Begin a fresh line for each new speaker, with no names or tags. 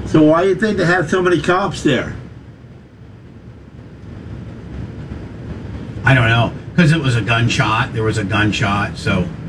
So why do you think they had so many cops there?
I don't know, because it was a gunshot. There was a gunshot, so